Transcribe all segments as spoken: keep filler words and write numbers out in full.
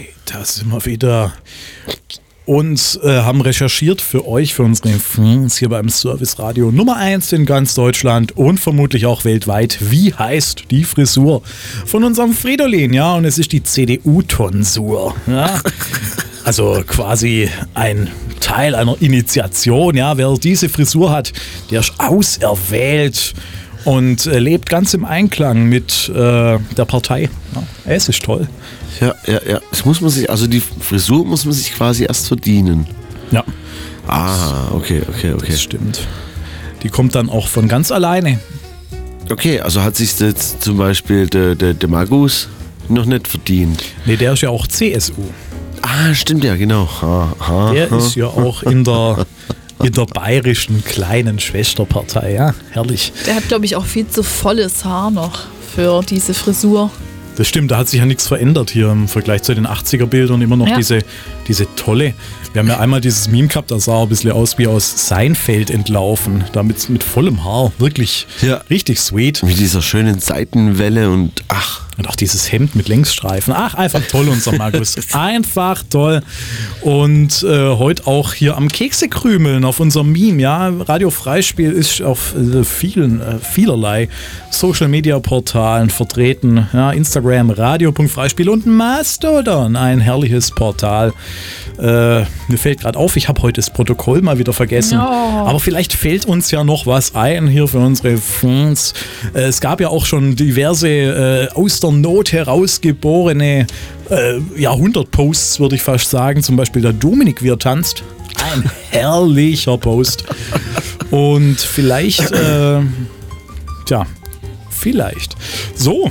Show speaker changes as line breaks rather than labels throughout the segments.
Da sind wir wieder und äh, haben recherchiert für euch, für unsere Fans hier beim Service Radio Nummer eins in ganz Deutschland und vermutlich auch weltweit. Wie heißt die Frisur von unserem Fridolin? Ja, und es ist die C D U-Tonsur. Ja? Also quasi ein Teil einer Initiation. Ja, wer diese Frisur hat, der ist auserwählt und äh, lebt ganz im Einklang mit äh, der Partei. Ja, es ist toll.
Ja, ja, ja. Das muss man sich, also die Frisur muss man sich quasi erst verdienen.
Ja.
Ah, okay, okay, okay.
Das stimmt. Die kommt dann auch von ganz alleine.
Okay, also hat sich jetzt zum Beispiel der, der, der Magus noch nicht verdient.
Nee, der ist ja auch C S U.
Ah, stimmt ja, genau. Ha, ha,
der
ha.
ist ja auch in der, in der bayerischen kleinen Schwesterpartei. Ja, herrlich.
Der hat, glaube ich, auch viel zu volles Haar noch für diese Frisur.
Das stimmt, da hat sich ja nichts verändert hier im Vergleich zu den achtziger-Bildern. Immer noch
ja.
diese, diese tolle. Wir haben ja einmal dieses Meme gehabt, das sah ein bisschen aus wie aus Seinfeld entlaufen. Da mit, mit vollem Haar. Wirklich
ja.
richtig sweet.
Mit dieser schönen Seitenwelle und ach.
Und auch dieses Hemd mit Längsstreifen. Ach, einfach toll, unser Markus. Einfach toll. Und äh, heute auch hier am Keksekrümeln auf unserem Meme. Ja, Radio Freispiel ist auf äh, vielen, äh, vielerlei Social-Media-Portalen vertreten. Ja, Instagram, radio.freispiel und Mastodon, ein herrliches Portal. Äh, mir fällt gerade auf, ich habe heute das Protokoll mal wieder vergessen.
No.
Aber vielleicht fällt uns ja noch was ein hier für unsere Fans. Äh, es gab ja auch schon diverse äh, aus der Not herausgeborene äh, Jahrhundert-Posts, würde ich fast sagen. Zum Beispiel der Dominik, wie er tanzt. Ein herrlicher Post. Und vielleicht, äh, tja, vielleicht. So.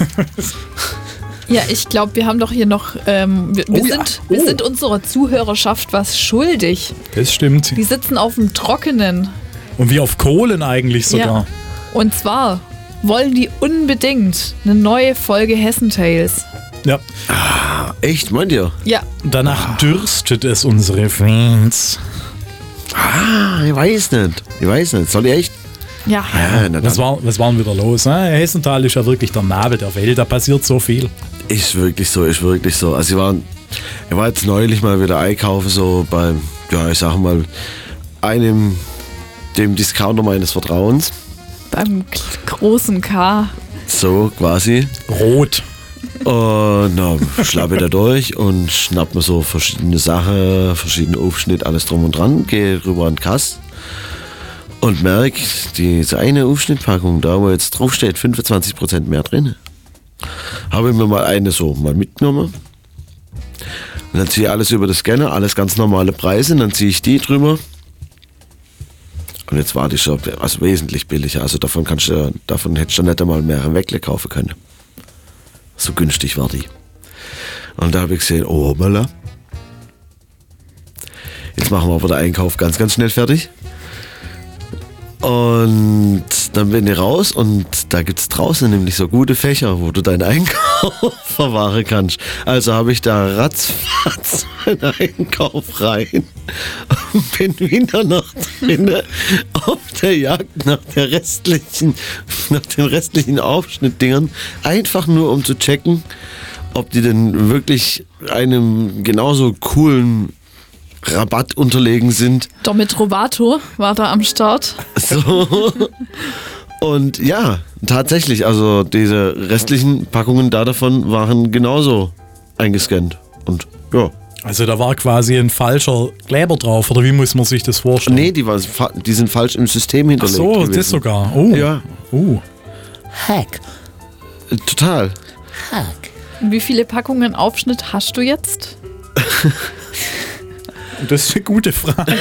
Ja, ich glaube, wir haben doch hier noch, ähm, wir, wir,
Oh
sind,
ja. Oh.
wir sind unserer Zuhörerschaft was schuldig.
Das stimmt.
Die sitzen auf dem Trockenen.
Und wie auf Kohlen eigentlich sogar.
Ja. Und zwar wollen die unbedingt eine neue Folge Hessen Tales.
Ja.
Ah, echt, meint ihr?
Ja.
Danach dürstet es unsere Fans.
Ah, ich weiß nicht. Ich weiß nicht. Soll ich echt?
Ja.
Ja, na
Was
dann.
war, was war denn wieder los? Ne? Hessental ist ja wirklich der Nabel der Welt, da passiert so viel.
Ist wirklich so, ist wirklich so. Also ich war, ich war jetzt neulich mal wieder einkaufen, so bei, ja, ich sag mal, einem, dem Discounter meines Vertrauens.
Beim großen K.
So quasi.
Rot.
Und na, schlappe da durch und schnapp mir so verschiedene Sachen, verschiedene Aufschnitte, alles drum und dran, gehe rüber an den Kass und merke, diese eine Aufschnittpackung, da wo jetzt draufsteht, fünfundzwanzig Prozent mehr drin. Habe ich mir mal eine so mal mitgenommen. Und dann ziehe ich alles über den Scanner, alles ganz normale Preise, und dann ziehe ich die drüber. Und jetzt war die schon also wesentlich billiger. Also davon kannst du, davon hättest du nicht einmal mehr Weckle kaufen können. So günstig war die. Und da habe ich gesehen, oh Möller. Jetzt machen wir aber den Einkauf ganz, ganz schnell fertig. Und dann bin ich raus und da gibt es draußen nämlich so gute Fächer, wo du deinen Einkauf verwahren kannst. Also habe ich da ratzfatz meinen Einkauf rein und bin wieder noch drin auf der Jagd nach der restlichen, nach den restlichen Aufschnittdingern. Einfach nur um zu checken, ob die denn wirklich einem genauso coolen Rabatt unterlegen sind.
Der mit Robato war da am Start.
So. Und ja, tatsächlich, also diese restlichen Packungen da davon waren genauso eingescannt. Und ja.
Also da war quasi ein falscher Kleber drauf, oder wie muss man sich das vorstellen?
Nee, die, war, die sind falsch im System
Ach
hinterlegt.
so,
gewesen.
das sogar. Oh.
Ja.
Oh.
Hack.
Total.
Hack.
Und wie viele Packungen Aufschnitt hast du jetzt?
Das ist eine gute Frage.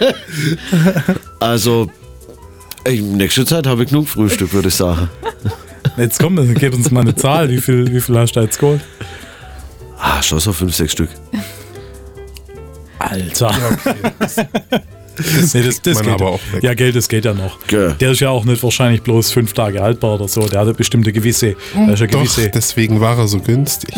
Also, ey, nächste Zeit habe ich genug Frühstück, würde ich sagen.
Jetzt komm, dann gib uns mal eine Zahl. Wie viel, wie viel hast du jetzt geholt?
Ah, schon so fünf, sechs Stück.
Alter.
Ja, okay. Das, das,
Nee, das, das
man
geht
aber auch weg.
Ja, Geld, das geht ja noch.
Gell.
Der ist ja auch nicht wahrscheinlich bloß fünf Tage haltbar oder so. Der hat eine bestimmte gewisse. Der ist ja
Doch,
gewisse
deswegen war er so günstig.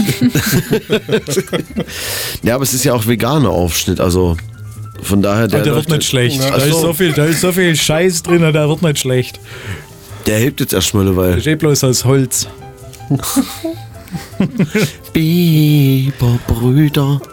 Ja, aber es ist ja auch veganer Aufschnitt, also von daher...
der, der
läuft-
wird nicht schlecht.
Na,
Da
ach
ist,
so.
so viel, da ist so viel Scheiß drin, der wird nicht schlecht.
Der hebt jetzt erstmal,
Der
weil...
ist eh bloß aus Holz.
Piep. Biberbrüder.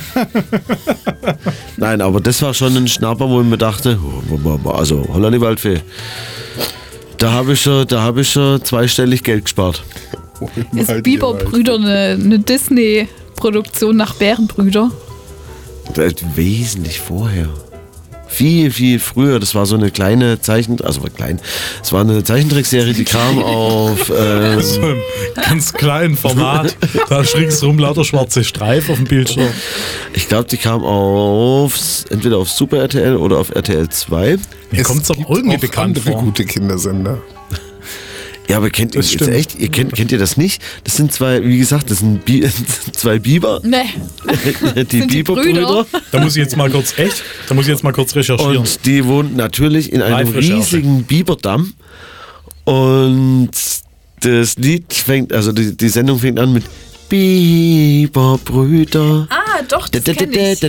Nein, aber das war schon ein Schnapper, wo ich mir dachte, also Holland die Waldfee. Da habe ich schon, da habe ich schon zweistellig Geld gespart.
Ist Biberbrüder eine, eine Disney-Produktion nach Bärenbrüder?
Das ist wesentlich vorher. Viel, viel früher. Das war so eine kleine Zeichen... Also war klein. Es war eine Zeichentrickserie, die kam auf... Ähm,
So im ganz kleinen Format. Da ist ringsrum lauter schwarze Streifen auf dem Bildschirm.
ich glaube, die kam auf... Entweder auf Super R T L oder auf R T L zwei.
Mir kommt es aber
gibt
irgendwie
auch
bekannt
andere
vor.
gute Kindersender.
Ja, aber kennt ihr
Das
jetzt
stimmt.
echt? Ihr kennt, kennt ihr das nicht? Das sind zwei, wie gesagt, das sind Bi zwei Biber.
Nee.
Die
Sind die
Biberbrüder.
Brüder?
Da muss ich jetzt mal kurz, echt? Da muss ich jetzt mal kurz recherchieren.
Und die wohnen natürlich in einem
Live-Recherche.
riesigen Biberdamm. Und das Lied fängt, also die, die Sendung fängt an mit Biberbrüder.
Ah, doch, das kenne ich.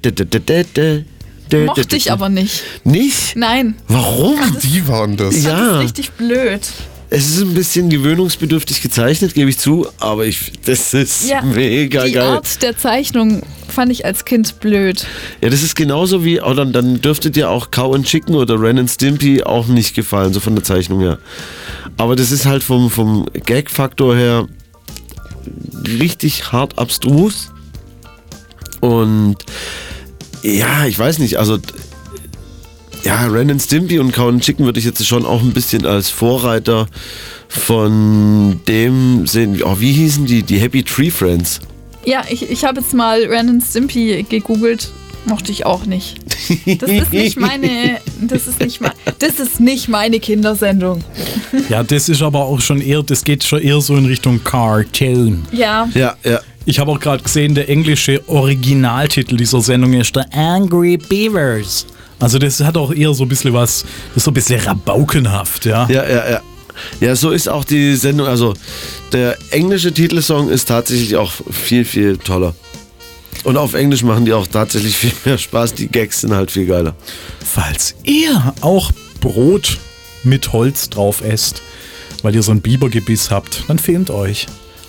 Ja. Mochte ich aber nicht.
Nicht?
Nein,
Warum?
Die waren das.
das
Ja.
ist richtig blöd.
Es ist ein bisschen gewöhnungsbedürftig gezeichnet, gebe ich zu, aber ich, das ist
Ja,
mega
die
geil.
Art der Zeichnung fand ich als Kind blöd.
Ja, das ist genauso wie, oder dann dürfte dir auch Cow and Chicken oder Ren and Stimpy auch nicht gefallen, so von der Zeichnung her. Aber das ist halt vom, vom Gag-Faktor her richtig hart abstrus. Und ja, ich weiß nicht, also ja, Ren and Stimpy und Cow and Chicken würde ich jetzt schon auch ein bisschen als Vorreiter von dem sehen. Oh, wie hießen die? Die Happy Tree Friends.
Ja, ich, ich habe jetzt mal Ren and Stimpy gegoogelt. Mochte ich auch nicht. Das ist nicht meine. Das ist nicht, mein, das ist nicht meine Kindersendung.
Ja, das ist aber auch schon eher, das geht schon eher so in Richtung Cartoon.
Ja.
Ja, ja.
Ich habe auch gerade gesehen, der englische Originaltitel dieser Sendung ist The Angry Beavers. Also das hat auch eher so ein bisschen was, das ist so ein bisschen rabaukenhaft, ja.
Ja, ja, ja. Ja, so ist auch die Sendung. Also der englische Titelsong ist tatsächlich auch viel, viel toller. Und auf Englisch machen die auch tatsächlich viel mehr Spaß. Die Gags sind halt viel geiler.
Falls ihr auch Brot mit Holz drauf esst, weil ihr so ein Bibergebiss habt, dann filmt euch.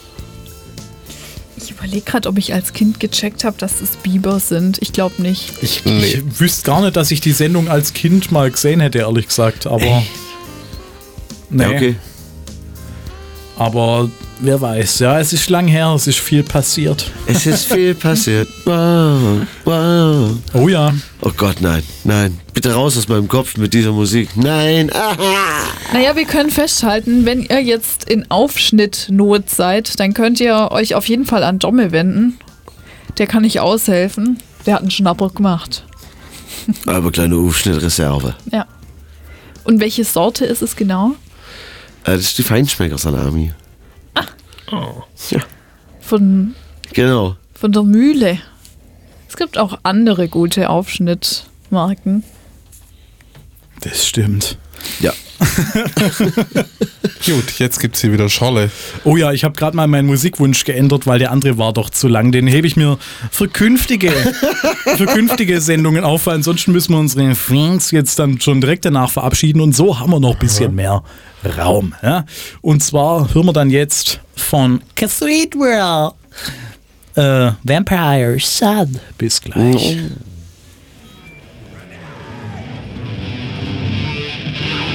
Ich überlege gerade, ob ich als Kind gecheckt habe, dass es Biber sind. Ich glaube nicht.
Ich, ich wüsste gar nicht, dass ich die Sendung als Kind mal gesehen hätte, ehrlich gesagt. Aber nee.
Ja, okay.
Aber wer weiß, ja, es ist lang her, es ist viel passiert.
Es ist viel passiert. Wow, wow.
Oh ja.
Oh Gott, nein, nein. Bitte raus aus meinem Kopf mit dieser Musik. Nein. Aha.
Naja, wir können festhalten, wenn ihr jetzt in Aufschnittnot seid, dann könnt ihr euch auf jeden Fall an Domme wenden. Der kann nicht aushelfen. Der hat einen Schnapper gemacht.
Aber kleine Aufschnittreserve.
Ja. Und welche Sorte ist es genau?
Äh, Das ist die Feinschmecker-Salami. Ja,
Von,
genau.
von der Mühle. Es gibt auch andere gute Aufschnittmarken.
Das stimmt.
Ja.
Gut, jetzt gibt's hier wieder Scholle.
Oh ja, ich habe gerade mal meinen Musikwunsch geändert, weil der andere war doch zu lang. Den hebe ich mir für künftige, für künftige Sendungen auf, weil ansonsten müssen wir unsere Fans jetzt dann schon direkt danach verabschieden und so haben wir noch ein bisschen mehr Raum. Ja? Und zwar hören wir dann jetzt von Cathedral äh, Vampire Son. Bis gleich.
Oh.